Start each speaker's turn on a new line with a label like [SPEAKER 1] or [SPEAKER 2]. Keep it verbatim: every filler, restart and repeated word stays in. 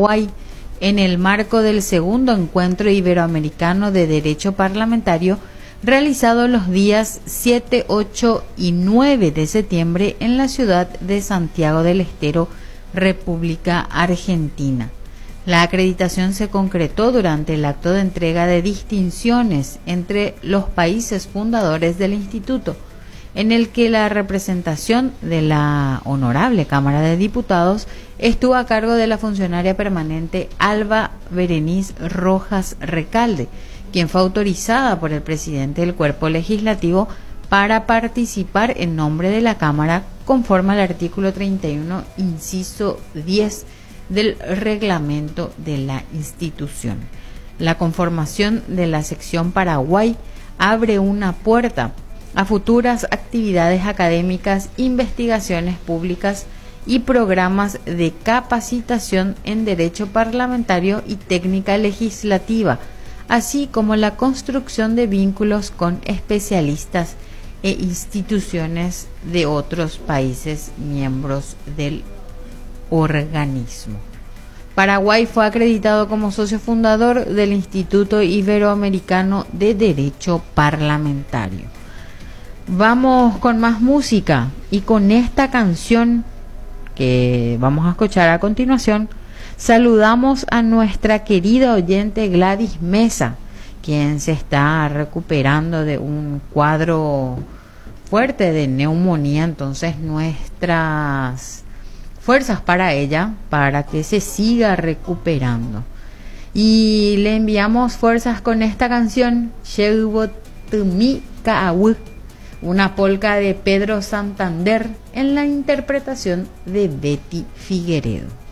[SPEAKER 1] Paraguay, en el marco del segundo encuentro iberoamericano de derecho parlamentario realizado los días siete, ocho y nueve de septiembre en la ciudad de Santiago del Estero, República Argentina. La acreditación se concretó durante el acto de entrega de distinciones entre los países fundadores del instituto, en el que la representación de la Honorable Cámara de Diputados estuvo a cargo de la funcionaria permanente Alba Berenice Rojas Recalde, quien fue autorizada por el presidente del Cuerpo Legislativo para participar en nombre de la Cámara conforme al artículo treinta y uno, inciso diez del reglamento de la institución. La conformación de la sección Paraguay abre una puerta a futuras actividades académicas, investigaciones públicas y programas de capacitación en derecho parlamentario y técnica legislativa, así como la construcción de vínculos con especialistas e instituciones de otros países miembros del organismo. Paraguay fue acreditado como socio fundador del Instituto Iberoamericano de Derecho Parlamentario. Vamos con más música y con esta canción que vamos a escuchar a continuación, saludamos a nuestra querida oyente Gladys Mesa, quien se está recuperando de un cuadro fuerte de neumonía. Entonces nuestras fuerzas para ella, para que se siga recuperando. Y le enviamos fuerzas con esta canción, Sheubotumi Kaawu, una polca de Pedro Santander en la interpretación de Betty Figueredo.